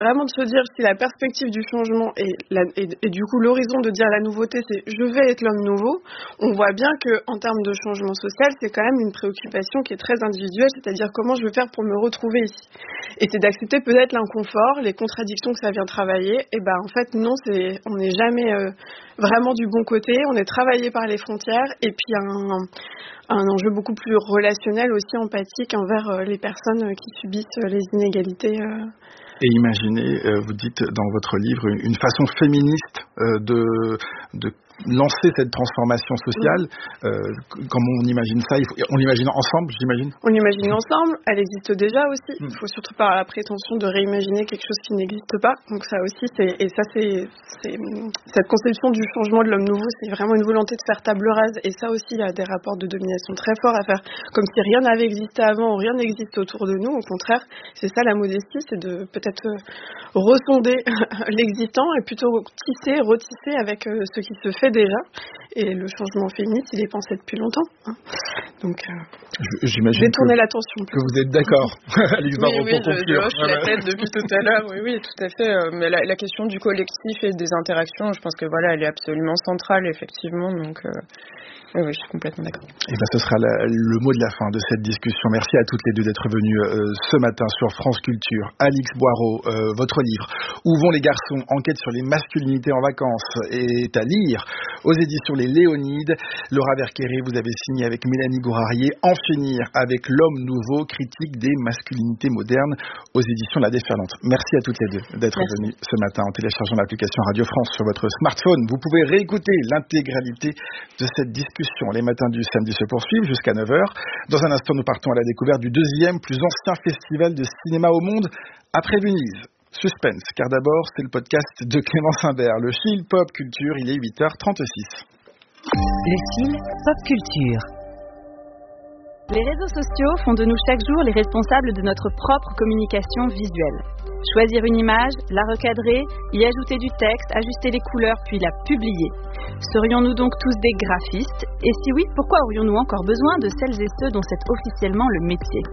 vraiment de se dire si la perspective du changement et du coup l'horizon de dire la nouveauté, c'est je vais être l'homme nouveau, on voit bien qu'en termes de changement social, c'est quand même une préoccupation qui est très individuelle, c'est-à-dire comment je vais faire pour me retrouver ici. Et c'est d'accepter peut-être l'inconfort, les contradictions que ça vient travailler. Et ben en fait non, on n'est jamais vraiment du bon côté, on est travaillé par les frontières et puis un enjeu beaucoup plus relationnel aussi empathique envers les personnes qui subissent les inégalités. Et imaginez, vous dites dans votre livre, une façon féministe de lancer cette transformation sociale. Comment on imagine ça? On l'imagine ensemble, j'imagine? On l'imagine ensemble, elle existe déjà aussi. Il faut surtout pas avoir la prétention de réimaginer quelque chose qui n'existe pas. Donc ça aussi, c'est cette conception du changement de l'homme nouveau, c'est vraiment une volonté de faire table rase. Et ça aussi, il y a des rapports de domination très forts à faire, comme si rien n'avait existé avant ou rien n'existe autour de nous. Au contraire, c'est ça la modestie, c'est de peut-être ressonder l'existant et plutôt retisser avec ce qui se fait déjà. Et le changement féministe, il est pensé depuis longtemps. Donc, j'imagine détourner l'attention. Que vous êtes d'accord, Alix Barraud, oui, je hoche la tête depuis tout à l'heure. Oui, tout à fait. Mais la question du collectif et des interactions, je pense que voilà, elle est absolument centrale, effectivement. Donc, oui, je suis complètement d'accord. Et ben, ce sera le mot de la fin de cette discussion. Merci à toutes les deux d'être venues ce matin sur France Culture. Alix Barraud, votre livre « Où vont les garçons ? Enquête sur les masculinités en vacances » est à lire aux éditions Les Léonides. Laura Verqueré, vous avez signé avec Mélanie Gourarier « En finir avec l'homme nouveau, critique des masculinités modernes » aux éditions La Déferlante. Merci à toutes les deux d'être venues ce matin en téléchargeant l'application Radio France sur votre smartphone. Vous pouvez réécouter l'intégralité de cette discussion. Les matins du samedi se poursuivent jusqu'à 9h. Dans un instant, nous partons à la découverte du deuxième plus ancien festival de cinéma au monde après Venise. Suspense, car d'abord, c'est le podcast de Clémence Imbert. Le fil pop culture, il est 8h36. Le fil pop culture. Les réseaux sociaux font de nous chaque jour les responsables de notre propre communication visuelle. Choisir une image, la recadrer, y ajouter du texte, ajuster les couleurs, puis la publier. Serions-nous donc tous des graphistes? Et si oui, pourquoi aurions-nous encore besoin de celles et ceux dont c'est officiellement le métier?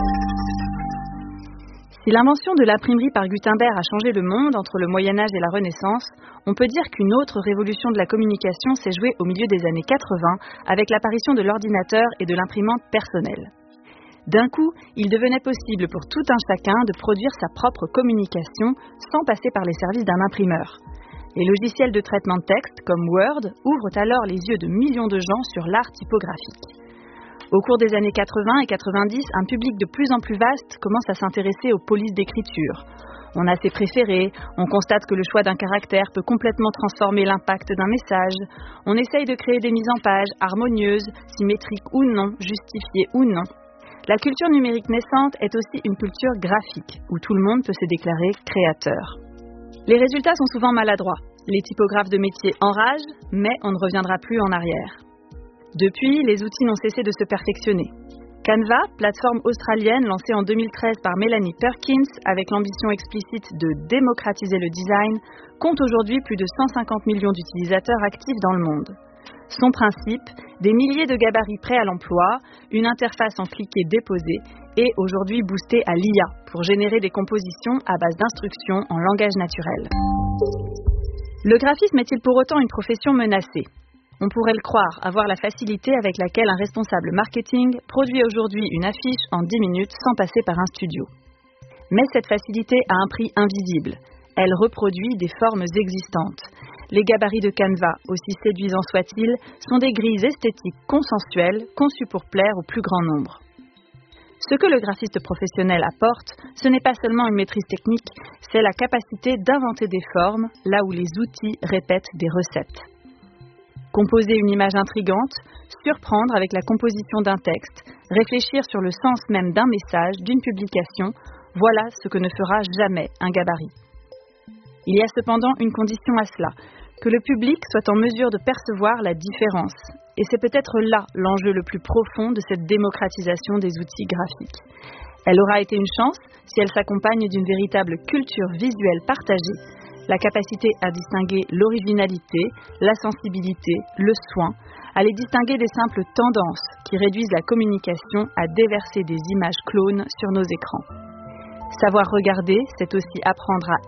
Si l'invention de l'imprimerie par Gutenberg a changé le monde entre le Moyen-Âge et la Renaissance, on peut dire qu'une autre révolution de la communication s'est jouée au milieu des années 80 avec l'apparition de l'ordinateur et de l'imprimante personnelle. D'un coup, il devenait possible pour tout un chacun de produire sa propre communication sans passer par les services d'un imprimeur. Les logiciels de traitement de texte, comme Word, ouvrent alors les yeux de millions de gens sur l'art typographique. Au cours des années 80 et 90, un public de plus en plus vaste commence à s'intéresser aux polices d'écriture. On a ses préférés, on constate que le choix d'un caractère peut complètement transformer l'impact d'un message. On essaye de créer des mises en page harmonieuses, symétriques ou non, justifiées ou non. La culture numérique naissante est aussi une culture graphique, où tout le monde peut se déclarer créateur. Les résultats sont souvent maladroits. Les typographes de métier enragent, mais on ne reviendra plus en arrière. Depuis, les outils n'ont cessé de se perfectionner. Canva, plateforme australienne lancée en 2013 par Melanie Perkins avec l'ambition explicite de démocratiser le design, compte aujourd'hui plus de 150 millions d'utilisateurs actifs dans le monde. Son principe, des milliers de gabarits prêts à l'emploi, une interface en cliquer-déposer et aujourd'hui boostée à l'IA pour générer des compositions à base d'instructions en langage naturel. Le graphisme est-il pour autant une profession menacée ? On pourrait le croire, avoir la facilité avec laquelle un responsable marketing produit aujourd'hui une affiche en 10 minutes sans passer par un studio. Mais cette facilité a un prix invisible. Elle reproduit des formes existantes. Les gabarits de Canva, aussi séduisants soient-ils, sont des grilles esthétiques consensuelles conçues pour plaire au plus grand nombre. Ce que le graphiste professionnel apporte, ce n'est pas seulement une maîtrise technique, c'est la capacité d'inventer des formes là où les outils répètent des recettes. Composer une image intrigante, surprendre avec la composition d'un texte, réfléchir sur le sens même d'un message, d'une publication, voilà ce que ne fera jamais un gabarit. Il y a cependant une condition à cela, que le public soit en mesure de percevoir la différence. Et c'est peut-être là l'enjeu le plus profond de cette démocratisation des outils graphiques. Elle aura été une chance si elle s'accompagne d'une véritable culture visuelle partagée, la capacité à distinguer l'originalité, la sensibilité, le soin, à les distinguer des simples tendances qui réduisent la communication à déverser des images clones sur nos écrans. Savoir regarder, c'est aussi apprendre à